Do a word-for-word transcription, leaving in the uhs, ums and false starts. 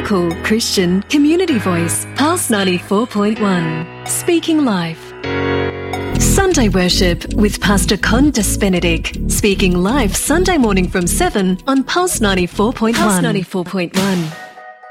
Local Christian Community Voice, Pulse ninety-four point one. Speaking Life. Sunday Worship with Pastor Condas Benedict. Speaking Live Sunday morning from seven on Pulse ninety-four point one. Pulse ninety-four point one.